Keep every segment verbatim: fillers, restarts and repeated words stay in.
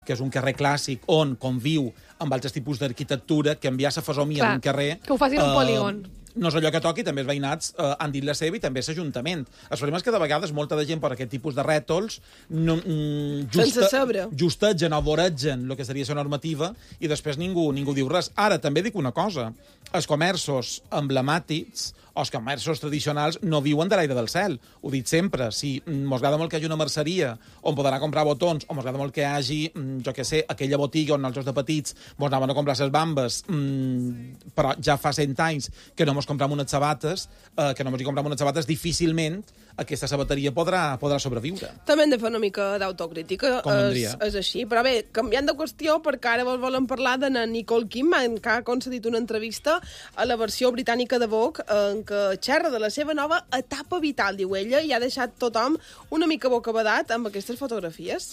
que és un carrer clàssic on conviu amb altres tipus d'arquitectura, canviar la fesomia d'un carrer... Que ho facin un uh, polígon. No és allò que toqui, també els veïnats eh, han dit la seva i també l'Ajuntament. El problema és que de vegades molta de gent per aquest tipus de rètols no, mm, justa, sense saber. justegen o voregen el que seria la normativa i després ningú, ningú diu res. Ara, també dic una cosa. Els comerços emblemàtics o els comerços tradicionals no viuen de l'aire del cel. Ho dic sempre. Si mos agrada molt que hi hagi una merceria on poder anar a comprar botons, o mos agrada molt que hi hagi, jo què sé, aquella botiga on nosaltres de petits mos anaven a comprar les bambes, mmm, però ja fa cent anys que no mos comprem unes sabates, eh, que no mos hi comprem unes sabates, difícilment aquesta sabateria podrà, podrà sobreviure. També hem de fer una mica d'autocrítica, és, és així. Però bé, canviant de qüestió, perquè ara vos volen parlar de Nicole Kidman, que ha concedit una entrevista a la versió britànica de Vogue, en què xerra de la seva nova etapa vital, diu ella, i ha deixat tothom una mica bocabadat amb aquestes fotografies.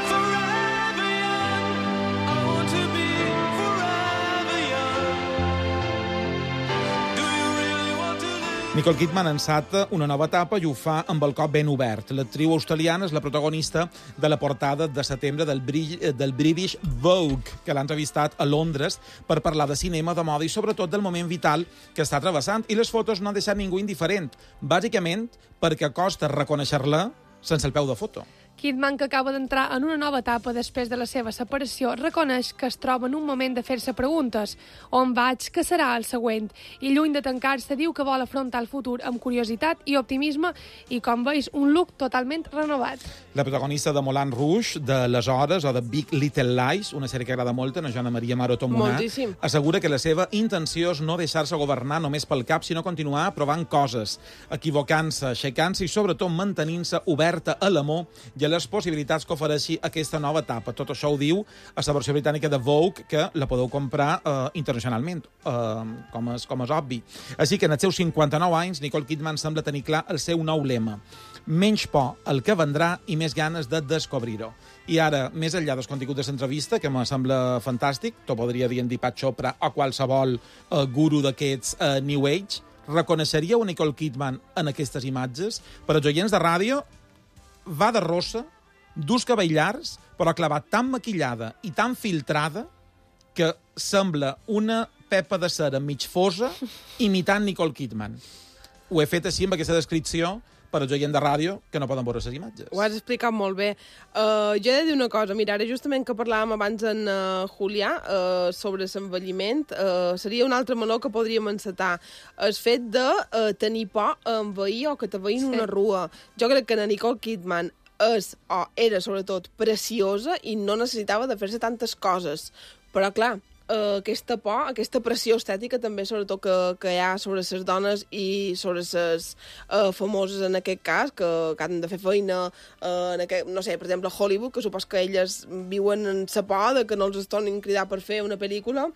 Nicole Kidman enceta una nova etapa i ho fa amb el cop ben obert. L'actriu australiana és la protagonista de la portada de setembre del, del British Vogue, que l'ha entrevistat a Londres per parlar de cinema, de moda i sobretot del moment vital que està travessant. I les fotos no han deixat ningú indiferent, bàsicament perquè costa reconèixer-la sense el peu de foto. Kidman, que acaba d'entrar en una nova etapa després de la seva separació, reconeix que es troba en un moment de fer-se preguntes. On vaig? Què serà el següent? I lluny de tancar-se, diu que vol afrontar el futur amb curiositat i optimisme i, com veus, un look totalment renovat. La protagonista de Moulin Rouge, de Les Hores o de Big Little Lies, una sèrie que agrada molt a Joana Maria Maroto Monà, assegura que la seva intenció és no deixar-se governar només pel cap, sinó continuar provant coses, equivocant-se, aixecant-se i, sobretot, mantenint-se oberta a l'amor i a les possibilitats que ofereixi aquesta nova etapa. Tot això ho diu a la versió britànica de Vogue, que la podeu comprar eh, internacionalment, eh, com, és, com és obvi. Així que en els seus cinquanta-nou anys, Nicole Kidman sembla tenir clar el seu nou lema. Menys por al que vendrà i més ganes de descobrir-ho. I ara, més enllà dels continguts de l'entrevista, que me sembla fantàstic, t'ho podria dir en Deepak Chopra o qualsevol eh, guru d'aquests eh, New Age, reconeixeríeu Nicole Kidman en aquestes imatges? Per als oients de ràdio, va de rossa, d'ús cabells llargs, però clavat tan maquillada i tan filtrada que sembla una pepa de cera mig fosa imitant Nicole Kidman. Ho he fet així amb aquesta descripció per als oients de ràdio que no poden veure les imatges. Ho has explicat molt bé. Uh, jo he de dir una cosa. Mira, ara justament que parlàvem abans en uh, Julià uh, sobre l'envelliment, uh, seria un altre meló que podríem encetar. El fet de uh, tenir por a envair o que te veïn sí. una rua. Jo crec que la Nicole Kidman és, o era sobretot, preciosa i no necessitava de fer-se tantes coses. Però, clar, Uh, aquesta por, aquesta pressió estètica també, sobretot, que, que hi ha sobre les dones i sobre les uh, famoses en aquest cas, que, que han de fer feina uh, en aquest, no sé, per exemple, a Hollywood, que supos que elles viuen en la por de que no els tornin a cridar per fer una pel·lícula,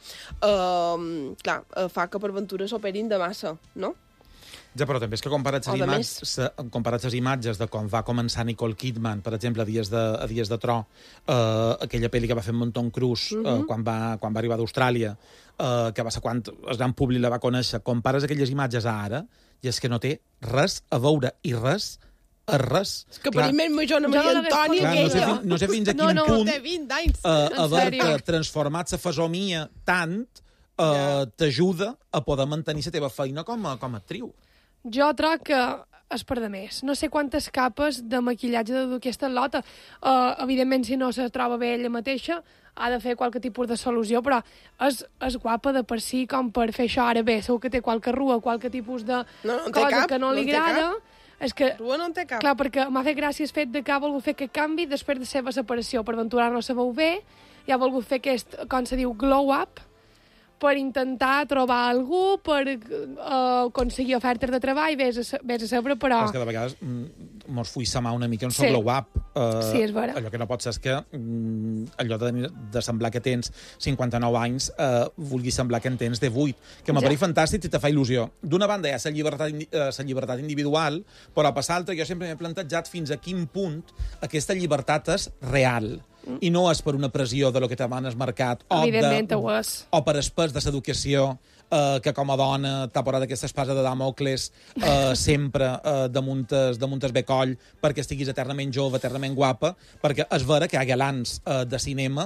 uh, clar, uh, fa que per ventura s'operin de massa, no? Ja, però també és que comparats les, imatges, comparats les imatges de com va començar Nicole Kidman, per exemple, a Dies de, a Dies de Tro, eh, aquella pel·li que va fer amb Tom Cruise uh -huh. eh, quan, va, quan va arribar d'Austràlia, eh, que va ser quan el gran públic la va conèixer, compares aquelles imatges a ara, i és que no té res a veure i res a res. És que per mi jo no Maria Antònia... No sé, fin, no sé fins a quin no, no, punt uh, haver-te transformat la fesomia tant uh, yeah. t'ajuda a poder mantenir la teva feina com a, com a actriu. Jo troc que és per de més. No sé quantes capes de maquillatge de aquesta lota. Uh, evidentment, si no se troba bé ella mateixa, ha de fer qualque tipus de solució, però és, és guapa de per si com per fer això ara bé. Segur que té qualque rua, qualque tipus de no, no cosa cap, que no li no agrada. És que, rua no en té cap. Clar, perquè m'ha fet gràcia el fet de que ha volgut fer aquest canvi després de la seva separació. Per aventurar no se veu bé, i ha volgut fer aquest, com se diu, glow-up, per intentar trobar algú, per uh, aconseguir ofertes de treball, vés a, vés a saber, però... És que de vegades mm, mos fuix sa mà una mica en sí. el glow-up. Uh, sí, és vera. Allò que no pot ser és que mm, allò de, de semblar que tens cinquanta-nou anys uh, vulgui semblar que en tens divuit. Que m'ha ja. parit fantàstic i te fa il·lusió. D'una banda hi ha la llibertat, uh, la llibertat individual, però a passar l'altra jo sempre m'he plantejat fins a quin punt aquesta llibertat és real. I no és per una pressió de lo que te van mercat o, de, o per espès de l'educació eh, que com a dona t'ha posat aquesta espasa de Damocles eh, sempre eh, damunt el becoll perquè estiguis eternament jove, eternament guapa, perquè és vera que hi ha galants eh, de cinema